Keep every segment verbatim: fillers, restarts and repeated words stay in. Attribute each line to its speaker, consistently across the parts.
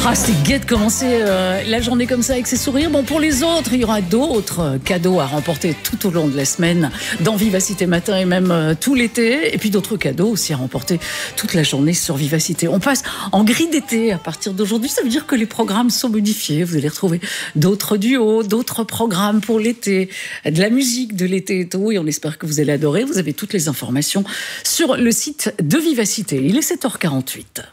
Speaker 1: Ah, c'est gai de commencer euh, la journée comme ça avec ses sourires. Bon, pour les autres, il y aura d'autres euh, cadeaux à remporter tout au long de la semaine dans Vivacité Matin et même euh, tout l'été. Et puis d'autres cadeaux aussi à remporter toute la journée sur Vivacité. On passe en grille d'été à partir d'aujourd'hui. Ça veut dire que les programmes sont modifiés. Vous allez retrouver d'autres duos, d'autres programmes pour l'été, de la musique de l'été et tout. Et on espère que vous allez adorer. Vous avez toutes les informations sur le site de Vivacité. Il est sept heures quarante-huit.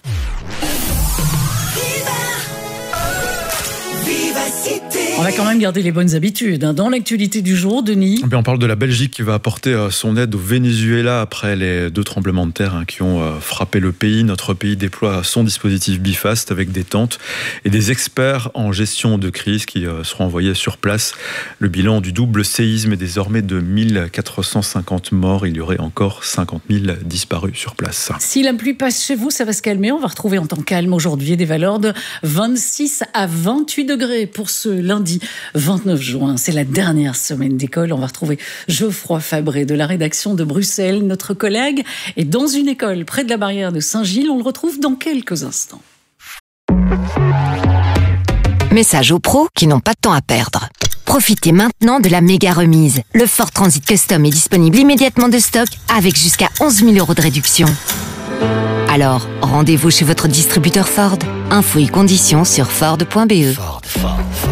Speaker 1: On va quand même garder les bonnes habitudes. Hein. Dans l'actualité du jour, Denis.
Speaker 2: On parle de la Belgique qui va apporter son aide au Venezuela après les deux tremblements de terre hein, qui ont frappé le pays. Notre pays déploie son dispositif Bifast avec des tentes et des experts en gestion de crise qui seront envoyés sur place. Le bilan du double séisme est désormais de mille quatre cent cinquante morts. Il y aurait encore cinquante mille disparus sur place.
Speaker 1: Si la pluie passe chez vous, ça va se calmer. On va retrouver en temps calme aujourd'hui des valeurs de vingt-six à vingt-huit degrés pour ce lundi vingt-neuf juin. C'est la dernière semaine d'école. On va retrouver Geoffroy Fabré de la rédaction de Bruxelles. Notre collègue est dans une école près de la barrière de Saint-Gilles. On le retrouve dans quelques instants.
Speaker 3: Message aux pros qui n'ont pas de temps à perdre. Profitez maintenant de la méga remise. Le Ford Transit Custom est disponible immédiatement de stock avec jusqu'à onze mille euros de réduction. Alors, rendez-vous chez votre distributeur Ford. Infos et conditions sur Ford point B E. Ford, Ford.